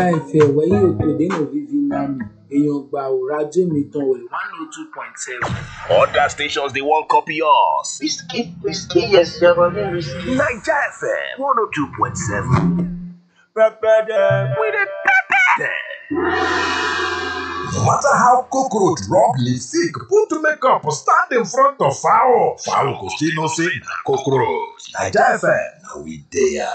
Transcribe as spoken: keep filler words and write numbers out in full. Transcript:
ìfẹ́ wẹ̀yìn òtòdé no vivi nami èèyàn gbà ò rájé mi tán wẹ̀ one oh two point seven. Other stations they won't copy us. Risky, risky, yes, you're running risky. Naija F M one oh two point seven. Pepper them. We the pepper them. No matter how cockroach rub lipstick, put makeup, stand in front of fowl. Fowl go still no say na cockroach. Naija F M, na we there.